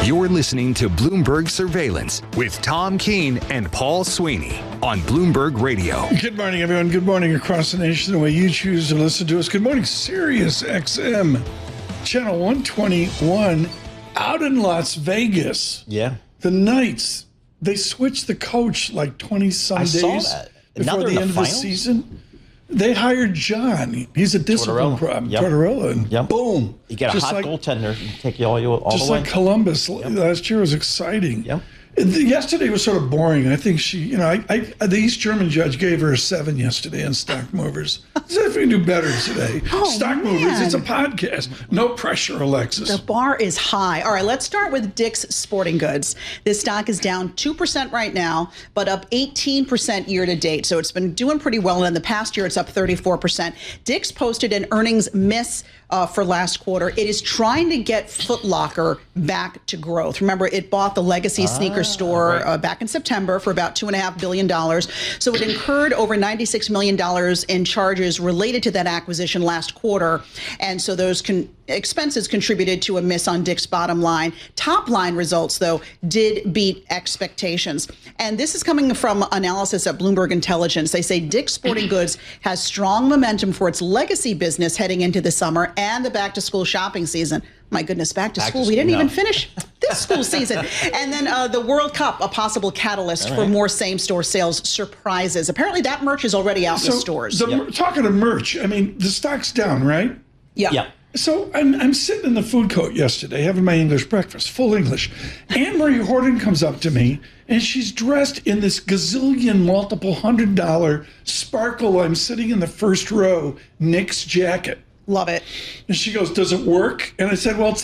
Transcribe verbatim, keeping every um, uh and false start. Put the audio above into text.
You're listening to Bloomberg Surveillance with Tom Keene and Paul Sweeney on Bloomberg Radio. Good morning, everyone. Good morning across the nation, the way you choose to listen to us. Good morning, Sirius X M, channel one twenty-one, out in Las Vegas. Yeah. The Knights, they switched the coach like twenty-some days saw that. before the, the end finals? of the season. They hired John. He's a discipline Tortorella. problem. Yep. Tortorella. And Yep. boom. You get a Just hot like, goaltender, you take you all, you, all Just the way. like Columbus Yep. last year was exciting. Yep. Yesterday was sort of boring. I think she, you know, I, I the East German judge gave her a seven yesterday on Stock Movers. See if we can do better today. Oh, Stock man. Movers, it's a podcast. No pressure, Alexis. The bar is high. All right, let's start with Dick's Sporting Goods. This stock is down two percent right now, but up eighteen percent year to date. So it's been doing pretty well. And in the past year, it's up thirty-four percent. Dick's posted an earnings miss uh, for last quarter. It is trying to get Foot Locker back to growth. Remember, it bought the legacy sneaker store right. uh, back in September for about two point five billion dollars. So it incurred over ninety-six million dollars in charges related to that acquisition last quarter. And so those can expenses contributed to a miss on Dick's bottom line. Top line results, though, did beat expectations. And this is coming from analysis at Bloomberg Intelligence. They say Dick's Sporting Goods has strong momentum for its legacy business heading into the summer and the back-to-school shopping season. My goodness, back to Back school. to We didn't school, even no. finish this school season. And then uh, the World Cup, a possible catalyst All for right. more same-store sales surprises. Apparently that merch is already out in the stores. the, Yep. talking of merch, I mean, the stock's down, right? yeah. Yeah. So I'm, I'm sitting in the food court yesterday having my English breakfast, full English. Anne Marie Horton comes up to me, and she's dressed in this gazillion, multiple hundred dollar sparkle. I'm sitting in the first row, Nick's jacket. Love it. And she goes, does it work? And I said, well, it's